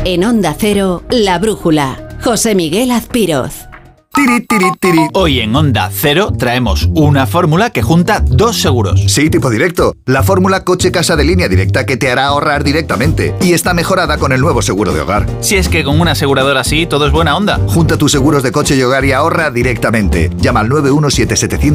En Onda Cero, La Brújula. José Miguel Azpiroz. Tiri, tiri, tiri. Hoy en Onda Cero traemos una fórmula que junta dos seguros. Sí, tipo directo. La fórmula coche-casa de línea directa que te hará ahorrar directamente. Y está mejorada con el nuevo seguro de hogar. Si es que con una aseguradora así todo es buena onda. Junta tus seguros de coche y hogar y ahorra directamente. Llama al 917-700